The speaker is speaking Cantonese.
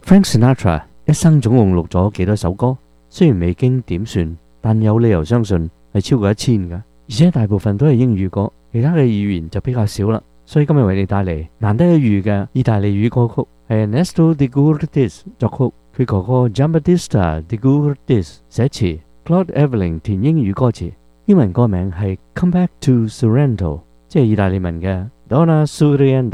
Frank Sinatra 一生總共錄咗幾多首歌？雖然未經點算，但有理由相信係超過1000㗎，而且大部分都係英語歌，其他嘅語言就比較少啦。所以今日為你帶嚟難得一遇嘅意大利語歌曲，係 Ernesto De Gurtis 作曲，佢哥哥 Giambattista De Gurtis 寫詞 ，Claude Evelyn 填英語歌詞。英文歌名係 Come Back to Sorrento， 即係意大利文嘅 Donna Sorrento。